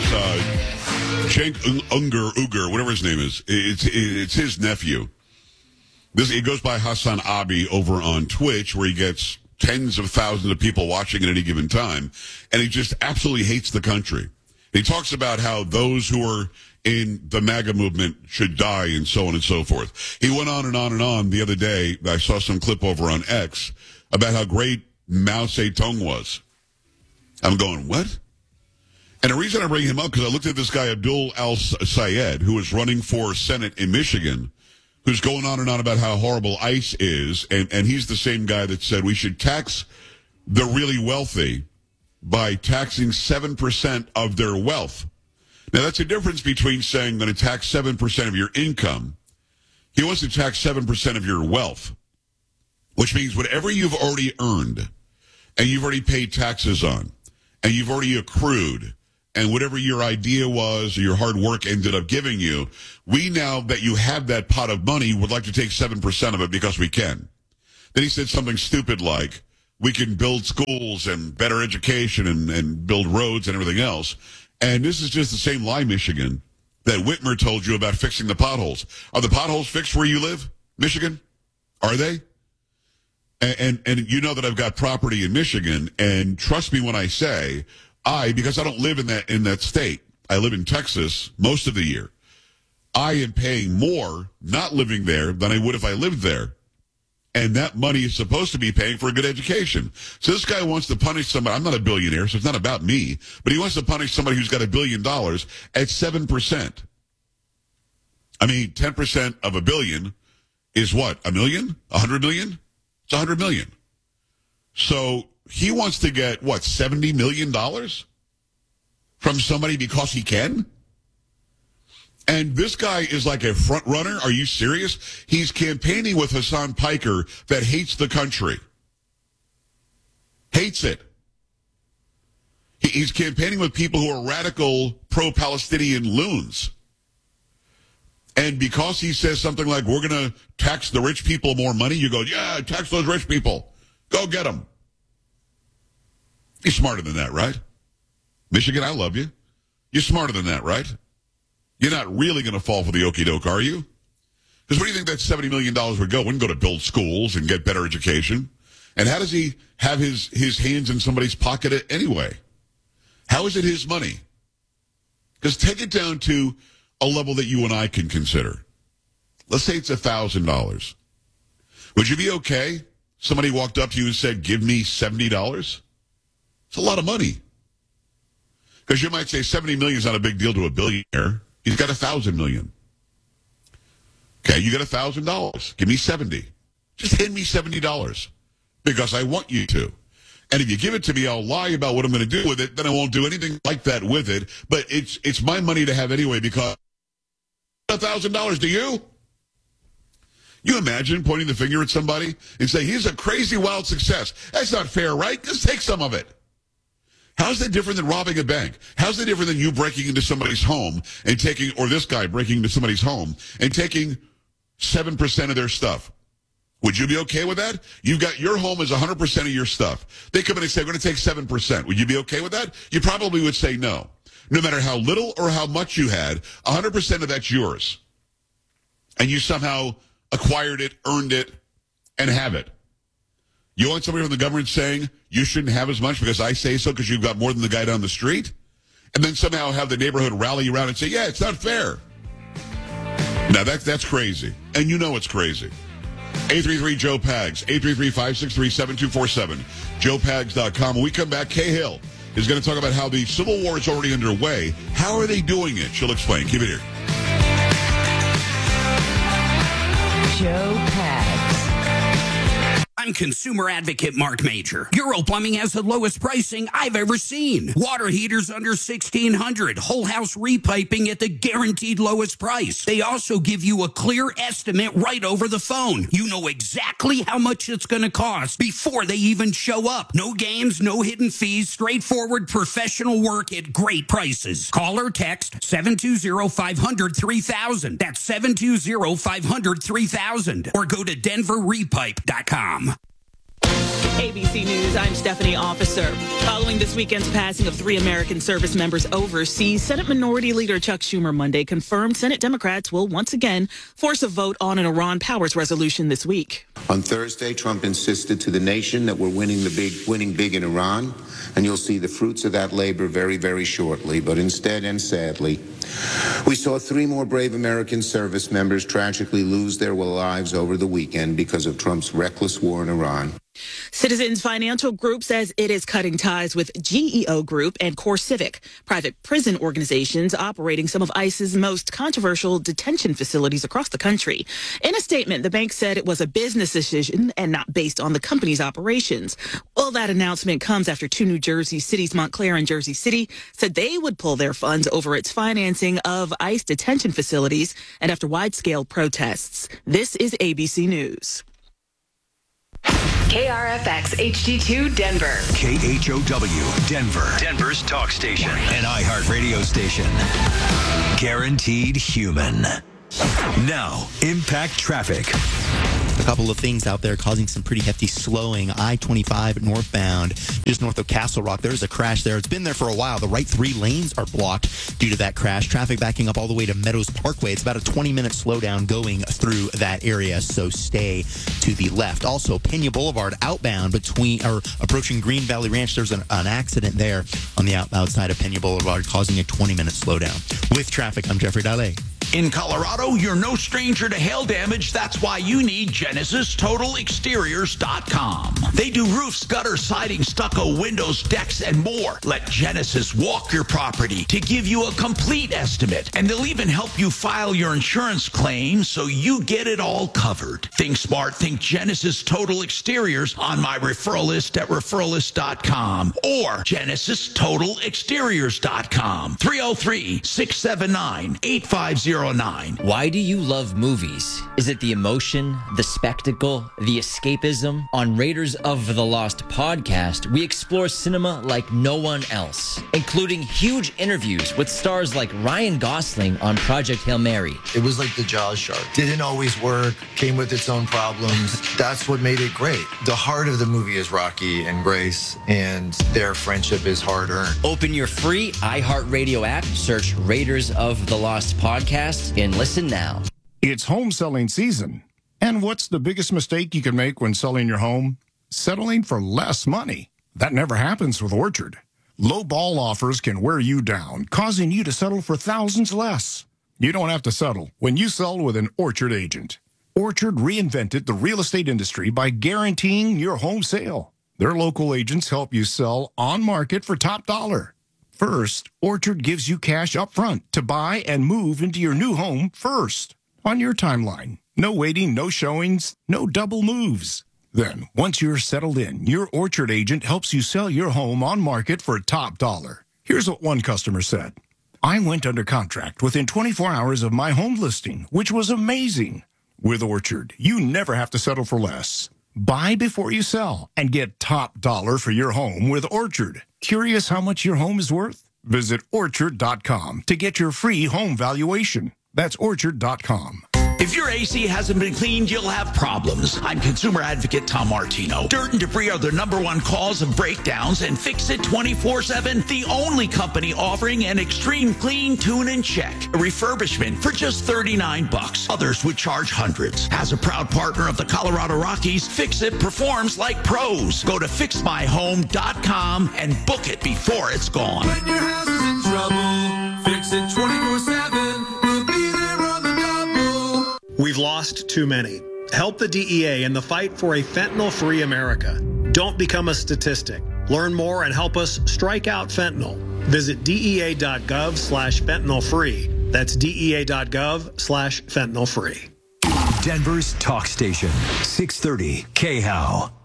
Cenk Uygur, whatever his name is. It's his nephew. He goes by Hassan Abi over on Twitch, where he gets tens of thousands of people watching at any given time, and he just absolutely hates the country. He talks about how those who are in the MAGA movement should die and so on and so forth. He went on and on and on the other day. I saw some clip over on X about how great Mao Zedong was. I'm going, what? And the reason I bring him up, because I looked at this guy, Abdul Al-Sayed, who is running for Senate in Michigan, who's going on and on about how horrible ICE is, and he's the same guy that said we should tax the really wealthy by taxing 7% of their wealth. Now, that's a difference between saying I'm going to tax 7% of your income. He wants to tax 7% of your wealth, which means whatever you've already earned and you've already paid taxes on and you've already accrued and whatever your idea was or your hard work ended up giving you, we now that you have that pot of money would like to take 7% of it because we can. Then he said something stupid like, we can build schools and better education and build roads and everything else. And this is just the same lie, Michigan, that Whitmer told you about fixing the potholes. Are the potholes fixed where you live, Michigan? Are they? And you know that I've got property in Michigan, and trust me when I say, because I don't live in that state, I live in Texas most of the year. I am paying more not living there than I would if I lived there. And that money is supposed to be paying for a good education. So this guy wants to punish somebody. I'm not a billionaire, so it's not about me. But he wants to punish somebody who's got $1 billion at 7%. I mean, 10% of $1 billion is what? $1 million? $100 million? It's $100 million. So he wants to get, what, $70 million from somebody because he can? And this guy is like a front runner. Are you serious? He's campaigning with Hassan Piker that hates the country. Hates it. He's campaigning with people who are radical pro-Palestinian loons. And because he says something like, we're going to tax the rich people more money, you go, yeah, tax those rich people. Go get them. You're smarter than that, right? Michigan, I love you. You're smarter than that, right? You're not really going to fall for the okie doke, are you? Because where do you think that $70 million would go? It wouldn't go to build schools and get better education. And how does he have his hands in somebody's pocket anyway? How is it his money? Because take it down to a level that you and I can consider. Let's say it's $1,000. Would you be okay? Somebody walked up to you and said, give me $70? It's a lot of money. Because you might say $70 million is not a big deal to a billionaire. He's got $1,000 million. Okay, you got $1,000. Give me 70. Just hand me $70 because I want you to. And if you give it to me, I'll lie about what I'm going to do with it. Then I won't do anything like that with it. But it's my money to have anyway because $1,000 to you. You imagine pointing the finger at somebody and say, he's a crazy wild success. That's not fair, right? Just take some of it. How's that different than robbing a bank? How's that different than you breaking into somebody's home and taking, or this guy breaking into somebody's home and taking 7% of their stuff? Would you be okay with that? You've got your home is 100% of your stuff. They come in and say, we're going to take 7%. Would you be okay with that? You probably would say no. No matter how little or how much you had, 100% of that's yours. And you somehow acquired it, earned it, and have it. You want somebody from the government saying you shouldn't have as much because I say so because you've got more than the guy down the street? And then somehow have the neighborhood rally around and say, yeah, it's not fair. Now, that's crazy. And you know it's crazy. 833-JOE-PAGS, 833-563-7247, joepags.com. When we come back, Kay Hill is going to talk about how the Civil War is already underway. How are they doing it? She'll explain. Keep it here. Joe Pags. I'm consumer advocate Mark Major. Euro Plumbing has the lowest pricing I've ever seen. Water heaters under $1,600. Whole house repiping at the guaranteed lowest price. They also give you a clear estimate right over the phone. You know exactly how much it's going to cost before they even show up. No games, no hidden fees, straightforward professional work at great prices. Call or text 720-500-3000. That's 720-500-3000. Or go to denverrepipe.com. ABC News, I'm Stephanie Officer. Following this weekend's passing of 3 American service members overseas, Senate Minority Leader Chuck Schumer Monday confirmed Senate Democrats will once again force a vote on an Iran powers resolution this week. On Thursday, Trump insisted to the nation that we're winning big in Iran, and you'll see the fruits of that labor very, very shortly. But instead, and sadly, we saw 3 more brave American service members tragically lose their lives over the weekend because of Trump's reckless war in Iran. Citizens Financial Group says it is cutting ties with GEO Group and CoreCivic, private prison organizations operating some of ICE's most controversial detention facilities across the country. In a statement, the bank said it was a business decision and not based on the company's operations. Well, that announcement comes after 2 New Jersey cities, Montclair and Jersey City, said they would pull their funds over its financing of ICE detention facilities and after wide-scale protests. This is ABC News. KRFX HD2 Denver. KHOW Denver. Denver's talk station. An iHeart radio station. Guaranteed human. Now, impact traffic. A couple of things out there causing some pretty hefty slowing. I-25 northbound, just north of Castle Rock. There's a crash there. It's been there for a while. The right 3 lanes are blocked due to that crash. Traffic backing up all the way to Meadows Parkway. It's about a 20-minute slowdown going through that area, so stay to the left. Also, Pena Boulevard outbound approaching Green Valley Ranch. There's an accident there on the outside of Pena Boulevard causing a 20-minute slowdown. With traffic, I'm Jeffrey Dalle. In Colorado, you're no stranger to hail damage. That's why you need GenesisTotalExteriors.com. They do roofs, gutters, siding, stucco, windows, decks, and more. Let Genesis walk your property to give you a complete estimate. And they'll even help you file your insurance claim so you get it all covered. Think smart. Think Genesis Total Exteriors on my referral list at referralist.com or GenesisTotalExteriors.com. 303-679-8509. Why do you love movies? Is it the emotion, the spectacle, the escapism? On Raiders of the Lost podcast, we explore cinema like no one else, including huge interviews with stars like Ryan Gosling on Project Hail Mary. It was like the Jaws shark. Didn't always work, came with its own problems. That's what made it great. The heart of the movie is Rocky and Grace, and their friendship is hard-earned. Open your free iHeartRadio app, search Raiders of the Lost podcast, and listen now. It's home selling season. And what's the biggest mistake you can make when selling your home? Settling for less money. That never happens with Orchard. Low ball offers can wear you down, causing you to settle for thousands less. You don't have to settle when you sell with an Orchard agent. Orchard reinvented the real estate industry by guaranteeing your home sale. Their local agents help you sell on market for top dollar. First, Orchard gives you cash up front to buy and move into your new home first on your timeline. No waiting, no showings, no double moves. Then, once you're settled in, your Orchard agent helps you sell your home on market for top dollar. Here's what one customer said. I went under contract within 24 hours of my home listing, which was amazing. With Orchard, you never have to settle for less. Buy before you sell and get top dollar for your home with Orchard. Curious how much your home is worth? Visit Orchard.com to get your free home valuation. That's Orchard.com. If your AC hasn't been cleaned, you'll have problems. I'm consumer advocate Tom Martino. Dirt and debris are the #1 cause of breakdowns, and Fix It 24/7, the only company offering an extreme clean, tune, and check. A refurbishment for just $39. Others would charge hundreds. As a proud partner of the Colorado Rockies, Fix It performs like pros. Go to FixMyHome.com and book it before it's gone. When your house is in trouble, Fix It 24/7. We'll be there on the double. We've lost too many. Help the DEA in the fight for a fentanyl-free America. Don't become a statistic. Learn more and help us strike out fentanyl. Visit DEA.gov/fentanyl-free. That's DEA.gov/fentanyl-free. Denver's talk station, 630 KHOW.